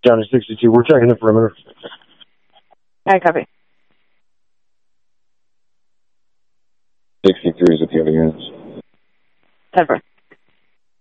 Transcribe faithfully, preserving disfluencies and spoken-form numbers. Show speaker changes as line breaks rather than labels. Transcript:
County sixty-two, we're checking the perimeter.
I copy.
sixty-three is with the other units.
ten four.